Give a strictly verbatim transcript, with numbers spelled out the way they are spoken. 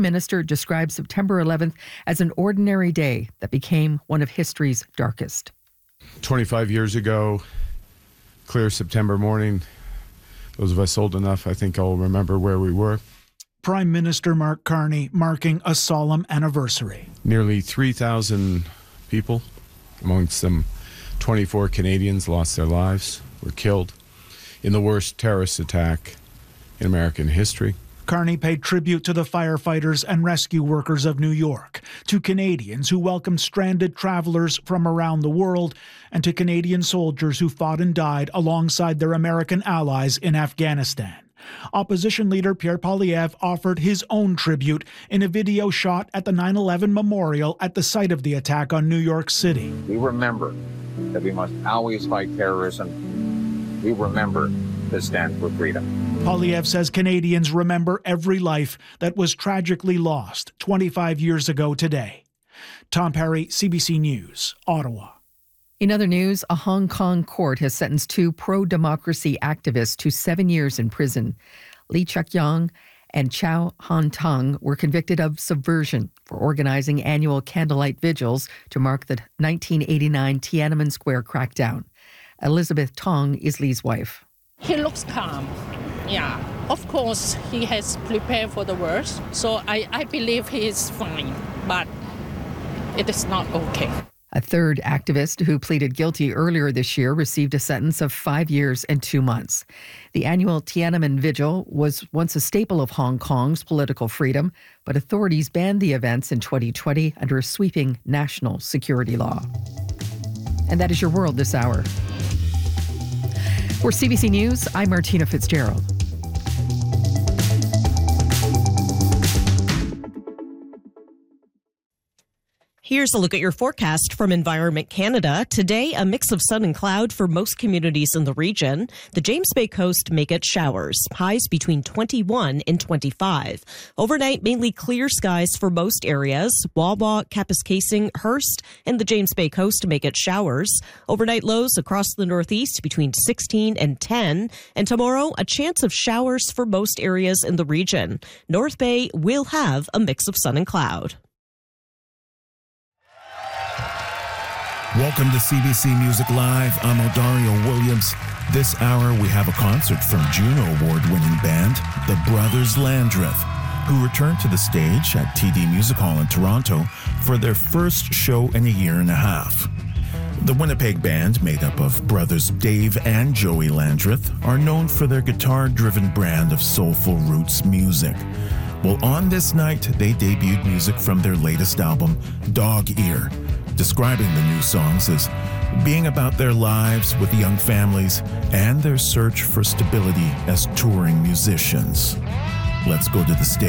Minister described September eleventh as an ordinary day that became one of history's darkest. twenty-five years ago, clear September morning, those of us old enough, I think, all remember where we were. Prime Minister Mark Carney marking a solemn anniversary. Nearly three thousand people, amongst them twenty-four Canadians, lost their lives, were killed in the worst terrorist attack in American history. Carney paid tribute to the firefighters and rescue workers of New York, to Canadians who welcomed stranded travelers from around the world, and to Canadian soldiers who fought and died alongside their American allies in Afghanistan. Opposition leader Pierre Poilievre offered his own tribute in a video shot at the nine eleven memorial at the site of the attack on New York City. We remember that we must always fight terrorism. We remember to stand for freedom. Poilievre says Canadians remember every life that was tragically lost twenty-five years ago today. Tom Perry, C B C News, Ottawa. In other news, a Hong Kong court has sentenced two pro-democracy activists to seven years in prison. Li Chukyong and Chow Han Tung were convicted of subversion for organizing annual candlelight vigils to mark the nineteen eighty-nine Tiananmen Square crackdown. Elizabeth Tong is Li's wife. He looks calm. Yeah, of course, he has prepared for the worst, so I, I believe he is fine, but it is not okay. A third activist who pleaded guilty earlier this year received a sentence of five years and two months. The annual Tiananmen Vigil was once a staple of Hong Kong's political freedom, but authorities banned the events in twenty twenty under a sweeping national security law. And that is your world this hour. For C B C News, I'm Martina Fitzgerald. Here's a look at your forecast from Environment Canada. Today, a mix of sun and cloud for most communities in the region. The James Bay coast may get showers, highs between twenty-one and twenty-five. Overnight, mainly clear skies for most areas. Wawa, Kapuskasing, Hearst, and the James Bay coast may get showers. Overnight lows across the northeast between sixteen and ten. And tomorrow, a chance of showers for most areas in the region. North Bay will have a mix of sun and cloud. Welcome to C B C Music Live. I'm Odario Williams. This hour we have a concert from Juno Award-winning band, the Brothers Landreth, who returned to the stage at T D Music Hall in Toronto for their first show in a year and a half. The Winnipeg band, made up of brothers Dave and Joey Landreth, are known for their guitar-driven brand of soulful roots music. Well, on this night, they debuted music from their latest album, Dog Ear, describing the new songs as being about their lives with young families and their search for stability as touring musicians. Let's go to the stage.